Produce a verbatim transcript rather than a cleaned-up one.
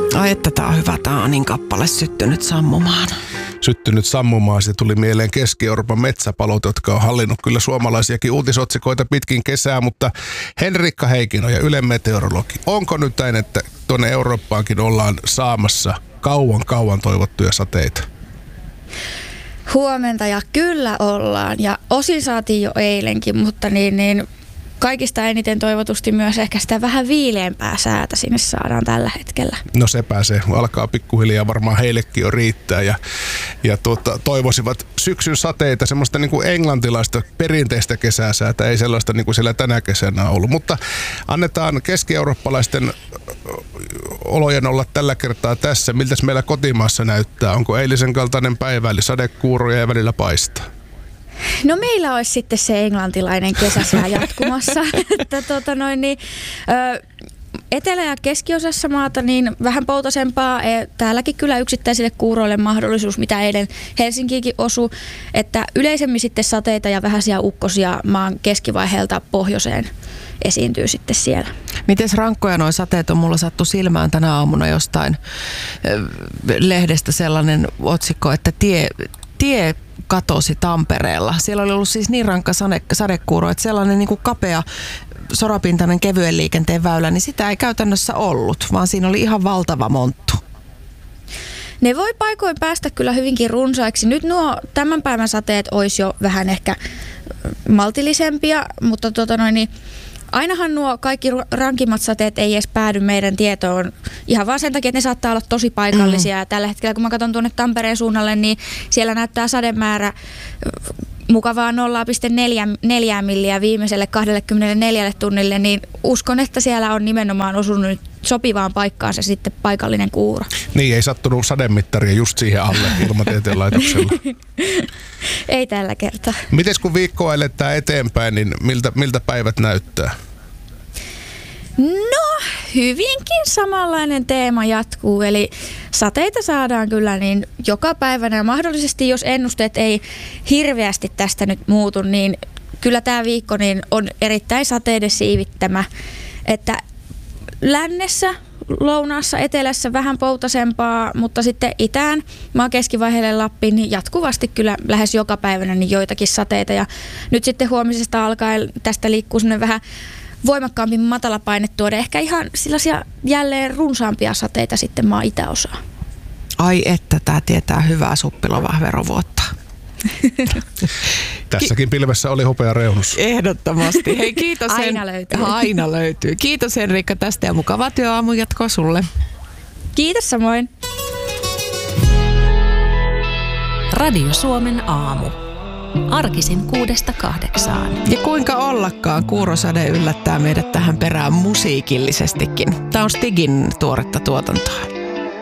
Ai että tää on hyvä, tää on niin kappale Syttynyt sammumaan. Syttynyt sammumaan, se tuli mieleen Keski-Euroopan metsäpalot, jotka on hallinnut kyllä suomalaisiakin uutisotsikoita pitkin kesää, mutta Henrikka Heikkinen ja Ylen meteorologi, onko nyt näin, että tuonne Eurooppaankin ollaan saamassa kauan kauan toivottuja sateita? Huomenta ja kyllä ollaan ja osin saatiin jo eilenkin, mutta niin, niin kaikista eniten toivotusti myös ehkä sitä vähän viileämpää säätä sinne saadaan tällä hetkellä. No se pääsee, alkaa pikkuhiljaa varmaan heillekin jo riittää ja, ja tuota, toivoisivat syksyn sateita, semmoista niin kuin englantilaista perinteistä kesäsäätä, ei sellaista niin kuin siellä tänä kesänä ollut, mutta annetaan keski-eurooppalaisten olojen olla tällä kertaa tässä. Miltäs meillä kotimaassa näyttää? Onko eilisen kaltainen päivä, eli sadekuuroja ja välillä paistaa? No meillä olisi sitten se englantilainen kesäsää jatkumassa. että, tota noin, niin, ö, etelä- ja keskiosassa maata niin vähän poutasempaa. Täälläkin kyllä yksittäisille kuuroille mahdollisuus, mitä eilen Helsinkiinkin osui. Että yleisemmin sitten sateita ja vähäisiä ukkosia maan keskivaiheelta pohjoiseen esiintyy sitten siellä. Mites rankkoja nuo sateet on? Mulla sattu silmään tänä aamuna jostain lehdestä sellainen otsikko, että tie, tie katosi Tampereella. Siellä oli ollut siis niin rankka sade, sadekuuro, että sellainen niin kuin kapea sorapintainen kevyen liikenteen väylä, niin sitä ei käytännössä ollut, vaan siinä oli ihan valtava monttu. Ne voi paikoin päästä kyllä hyvinkin runsaiksi. Nyt nuo tämän päivän sateet olisi jo vähän ehkä maltillisempia, mutta tota noin, niin ainahan nuo kaikki rankimmat sateet ei edes päädy meidän tietoon ihan vaan sen takia, että ne saattaa olla tosi paikallisia. Mm. Ja tällä hetkellä, kun mä katson tuonne Tampereen suunnalle, niin siellä näyttää sademäärä mukavaa nolla pilkku neljä milliä viimeiselle kaksikymmentäneljä tunnille, niin uskon, että siellä on nimenomaan osunut sopivaan paikkaan se sitten paikallinen kuuro. Niin, ei sattunut sademittaria just siihen alle Ilmatieteen laitoksella. Ei tällä kertaa. Mites kun viikkoa eletään eteenpäin, niin miltä, miltä päivät näyttää? No, hyvinkin samanlainen teema jatkuu, eli sateita saadaan kyllä niin joka päivänä ja mahdollisesti, jos ennusteet ei hirveästi tästä nyt muutu, niin kyllä tämä viikko niin on erittäin sateiden siivittämä, että lännessä, lounaassa, etelässä vähän poutasempaa, mutta sitten itään, maan keskivaiheelle Lappiin, niin jatkuvasti kyllä lähes joka päivänä niin joitakin sateita. Ja nyt sitten huomisesta alkaen tästä liikkuu semmoinen vähän voimakkaampi matalapainetuode, ehkä ihan sellaisia jälleen runsaampia sateita sitten maan itäosaan. Ai että, tämä tietää hyvää suppilovaa verovuotta. Tässäkin pilvessä oli hopea reunus. Ehdottomasti. Hei, kiitos. Aina löytyy. Aina löytyy. Kiitos Henrikka tästä ja mukavaa työaamun jatkoa sulle. Kiitos samoin. Radio Suomen aamu. Arkisin kuudesta kahdeksaan. Ja kuinka ollakaan, kuurosade yllättää meidät tähän perään musiikillisestikin. Tämä on Stigin tuoretta tuotantoa.